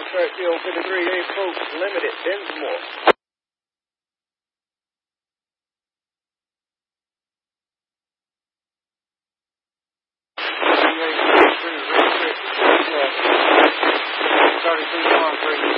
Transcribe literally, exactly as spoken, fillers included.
Contract Deal fifty-three A Folks Limited, Dinsmore. thirty-two concrete.